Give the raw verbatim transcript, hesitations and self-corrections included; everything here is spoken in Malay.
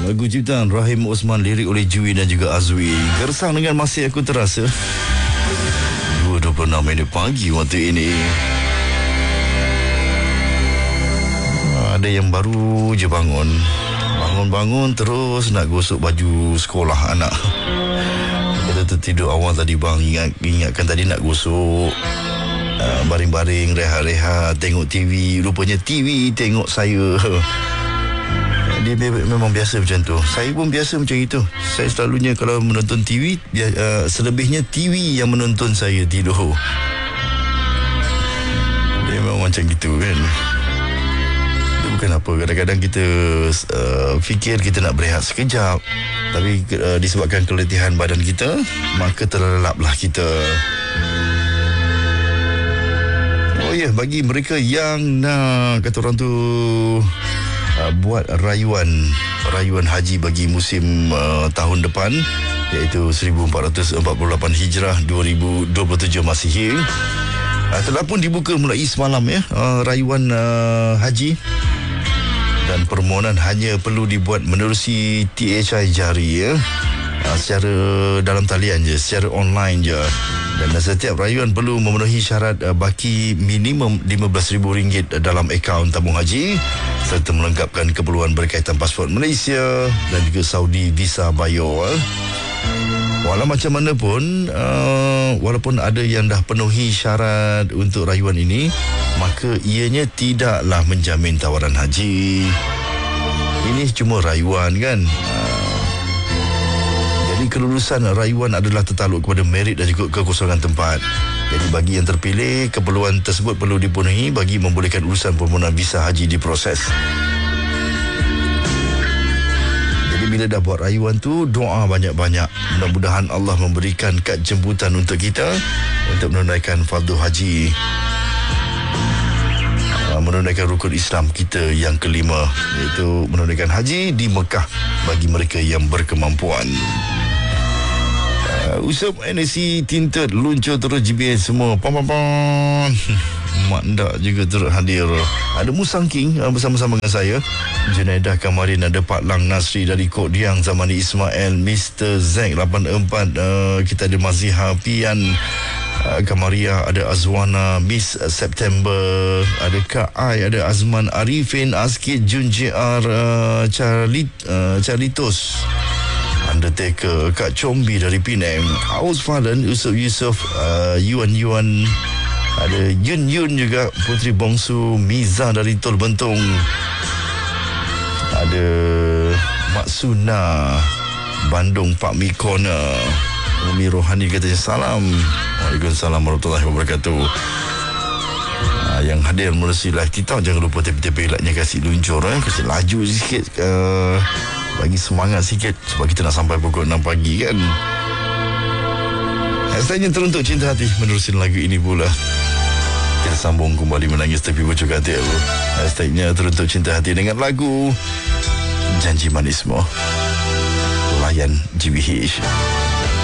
Lagu ciptaan Rahim Osman, lirik oleh Jui dan juga Azwi. Gersang dengan Masih Aku Terasa. dua dua puluh enam minit pagi waktu ini. Ada yang baru je bangun. Bangun-bangun terus nak gosok baju sekolah anak. Kita tertidur awal tadi bang. Ingat, ingatkan tadi nak gosok. Uh, baring-baring, rehat-rehat, tengok T V. Rupanya T V tengok saya. Dia memang biasa macam tu. Saya pun biasa macam itu. Saya selalunya kalau menonton T V, dia, uh, selebihnya T V yang menonton saya tidur. Dia memang macam gitu kan. Itu bukan apa. Kadang-kadang kita uh, fikir kita nak berehat sekejap, tapi uh, disebabkan keletihan badan kita, maka terlelaplah kita. Oh ya, yeah, bagi mereka yang nak, kata orang tu, Uh, buat rayuan rayuan haji bagi musim uh, tahun depan, iaitu seribu empat ratus empat puluh lapan Hijrah dua ribu dua puluh tujuh Masihi, uh, telah pun dibuka mulai semalam ya, uh, rayuan uh, haji, dan permohonan hanya perlu dibuat menerusi T H I Jari ya, uh, secara dalam talian je, secara online je. Dan setiap rayuan perlu memenuhi syarat uh, baki minimum lima belas ribu ringgit dalam akaun tabung haji, serta melengkapkan keperluan berkaitan pasport Malaysia dan juga Saudi Visa Bio. Eh. Walau macam mana pun, uh, walaupun ada yang dah penuhi syarat untuk rayuan ini, maka ianya tidaklah menjamin tawaran haji. Ini cuma rayuan kan. Uh, Jadi kelulusan rayuan adalah tertakluk kepada merit dan juga kekosongan tempat. Jadi bagi yang terpilih, keperluan tersebut perlu dipenuhi bagi membolehkan urusan permohonan visa haji diproses. Jadi bila dah buat rayuan tu, doa banyak-banyak. Mudah-mudahan Allah memberikan kad jemputan untuk kita untuk menunaikan fardu haji, menunaikan rukun Islam kita yang kelima, iaitu menunaikan haji di Mekah bagi mereka yang berkemampuan. Uh, Usap N S C tinted, luncur terus G P S semua. Pam pam pam. Mak Ndak juga turut hadir. Ada Musang King uh, bersama-sama dengan saya, Junaidah Kamarin, ada Pak Lang Nasri dari Kok Diang, Zamani Ismail, Mister Zack lapan empat, uh, kita ada Maziha Pian, uh, Kamaria, ada Azwana, Miss September, ada Kak Ai, ada Azman Arifin, Askid, Jun J R, uh, Charlit, uh, Charlitos, Undertaker, Kak Combi dari Penang, Aus Fadlan, Yusuf Yusof, uh, Yuan Yuan, ada Yun Yun juga, Putri Bongsu, Miza dari Tol Bentong, ada Mak Suna, Bandung, Pak Mikona, Umi Rohani katanya salam. Waalaikumsalam warahmatullahi wabarakatuh. Uh, yang hadir melalui live TikTok, jangan lupa tepi-tepi like-nya kasih luncur, eh. kasih laju sikit, uh, bagi semangat sikit sebab kita nak sampai pukul enam pagi kan. Hashtagnya teruntuk cinta hati, menerusin lagu ini pula. Kita sambung kembali menangis tapi bocor katil. Hashtagnya teruntuk cinta hati dengan lagu Janji Manismu, layan G B H.